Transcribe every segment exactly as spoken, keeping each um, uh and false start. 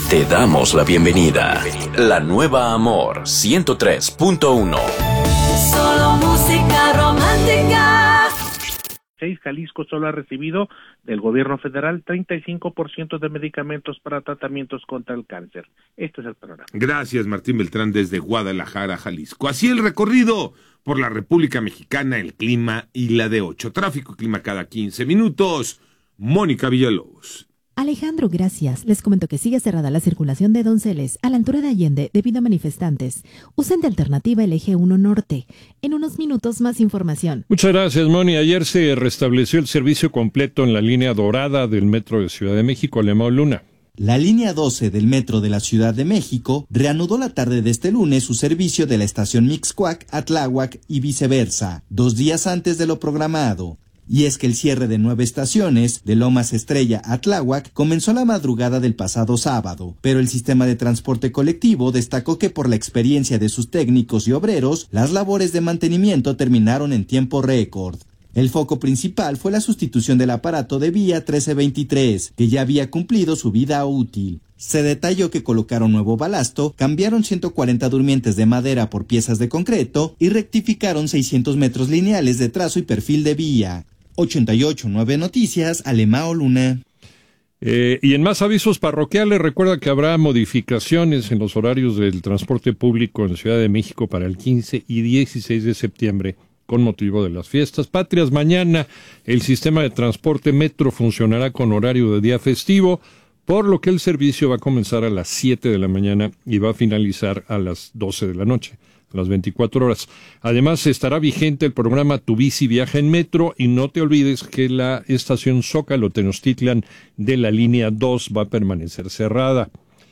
Te damos la bienvenida. La nueva Amor ciento tres punto uno. Solo música romántica. seis Jalisco solo ha recibido del gobierno federal treinta y cinco por ciento de medicamentos para tratamientos contra el cáncer. Este es el programa. Gracias, Martín Beltrán, desde Guadalajara, Jalisco. Así el recorrido por la República Mexicana, el clima y la de ocho. Tráfico y clima cada quince minutos. Mónica Villalobos. Alejandro, gracias. Les comento que sigue cerrada la circulación de Donceles a la altura de Allende debido a manifestantes. Usen de alternativa el eje uno Norte. En unos minutos más información. Muchas gracias, Moni. Ayer se restableció el servicio completo en la línea dorada del Metro de Ciudad de México, Alemão Luna. La línea doce del Metro de la Ciudad de México reanudó la tarde de este lunes su servicio de la estación Mixcoac a Tláhuac y viceversa, dos días antes de lo programado. Y es que el cierre de nueve estaciones, de Lomas Estrella a Tláhuac, comenzó la madrugada del pasado sábado, pero el sistema de transporte colectivo destacó que por la experiencia de sus técnicos y obreros, las labores de mantenimiento terminaron en tiempo récord. El foco principal fue la sustitución del aparato de vía trece veintitrés, que ya había cumplido su vida útil. Se detalló que colocaron nuevo balasto, cambiaron ciento cuarenta durmientes de madera por piezas de concreto y rectificaron seiscientos metros lineales de trazo y perfil de vía. ochenta y ocho punto nueve Noticias, Alemão Luna. Eh, y en más avisos parroquiales, recuerda que habrá modificaciones en los horarios del transporte público en Ciudad de México para el quince y dieciséis de septiembre, con motivo de las fiestas patrias. Mañana el sistema de transporte metro funcionará con horario de día festivo, por lo que el servicio va a comenzar a las siete de la mañana y va a finalizar a las doce de la noche. Las veinticuatro horas. Además, estará vigente el programa Tu Bici Viaja en Metro y no te olvides que la estación Zócalo Tenochtitlan de la línea dos va a permanecer cerrada.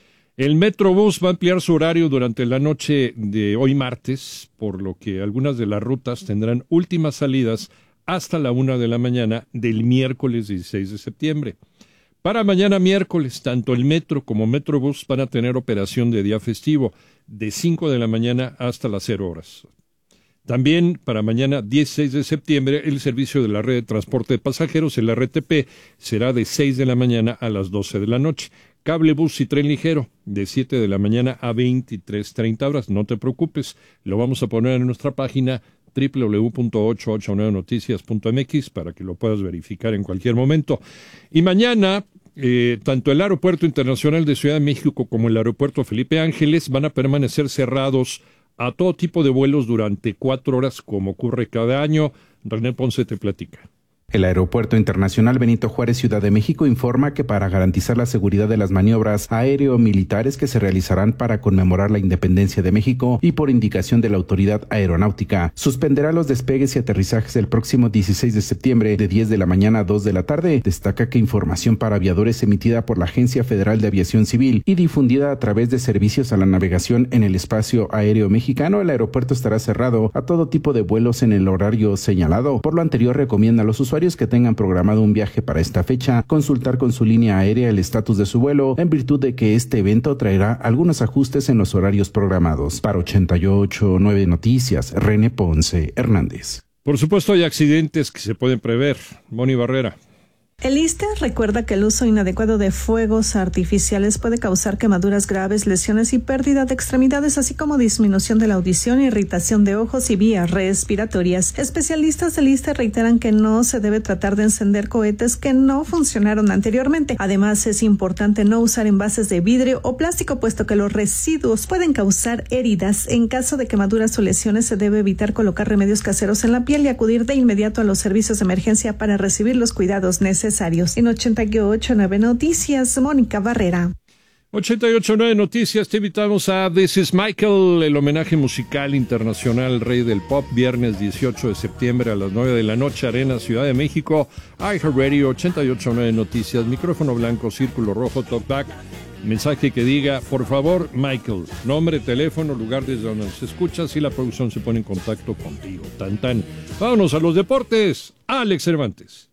El Metrobús va a ampliar su horario durante la noche de hoy martes, por lo que algunas de las rutas tendrán últimas salidas hasta la una de la mañana del miércoles dieciséis de septiembre. Para mañana miércoles, tanto el Metro como Metrobús van a tener operación de día festivo, de cinco de la mañana hasta las cero horas. También para mañana dieciséis de septiembre, el servicio de la red de transporte de pasajeros, el R T P, será de seis de la mañana a las doce de la noche. Cable bus y tren ligero, de siete de la mañana a veintitrés treinta horas. No te preocupes, lo vamos a poner en nuestra página doble u doble u doble u punto ochocientos ochenta y nueve noticias punto m x para que lo puedas verificar en cualquier momento. Y mañana, eh, tanto el Aeropuerto Internacional de Ciudad de México como el Aeropuerto Felipe Ángeles van a permanecer cerrados a todo tipo de vuelos durante cuatro horas, como ocurre cada año. René Ponce te platica. El Aeropuerto Internacional Benito Juárez Ciudad de México informa que para garantizar la seguridad de las maniobras aéreo-militares que se realizarán para conmemorar la independencia de México y por indicación de la Autoridad Aeronáutica, suspenderá los despegues y aterrizajes el próximo dieciséis de septiembre de diez de la mañana a dos de la tarde. Destaca que información para aviadores emitida por la Agencia Federal de Aviación Civil y difundida a través de servicios a la navegación en el espacio aéreo mexicano, el aeropuerto estará cerrado a todo tipo de vuelos en el horario señalado. Por lo anterior, recomienda a los usuarios que tengan programado un viaje para esta fecha consultar con su línea aérea el estatus de su vuelo, en virtud de que este evento traerá algunos ajustes en los horarios programados. Para ochenta y ocho punto nueve Noticias, René Ponce Hernández. Por supuesto, hay accidentes que se pueden prever. Moni Barrera. El ISSSTE recuerda que el uso inadecuado de fuegos artificiales puede causar quemaduras graves, lesiones y pérdida de extremidades, así como disminución de la audición, irritación de ojos y vías respiratorias. Especialistas del ISSSTE reiteran que no se debe tratar de encender cohetes que no funcionaron anteriormente. Además, es importante no usar envases de vidrio o plástico, puesto que los residuos pueden causar heridas. En caso de quemaduras o lesiones, se debe evitar colocar remedios caseros en la piel y acudir de inmediato a los servicios de emergencia para recibir los cuidados necesarios. En ochenta y ocho punto nueve Noticias, Mónica Barrera. ochenta y ocho punto nueve Noticias, te invitamos a This is Michael, el homenaje musical internacional al rey del pop, viernes dieciocho de septiembre a las nueve de la noche, Arena, Ciudad de México, iHeartRadio, ochenta y ocho punto nueve Noticias, micrófono blanco, círculo rojo, talkback, mensaje que diga, por favor, Michael, nombre, teléfono, lugar desde donde se escucha, si la producción se pone en contacto contigo. Tan tan. Vámonos a los deportes. Alex Cervantes.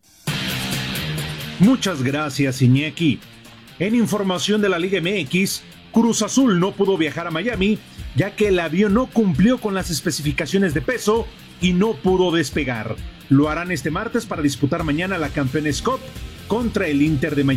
Muchas gracias, Iñaki. En información de la Liga M X, Cruz Azul no pudo viajar a Miami, ya que el avión no cumplió con las especificaciones de peso y no pudo despegar. Lo harán este martes para disputar mañana la Campeones Cup contra el Inter de Miami.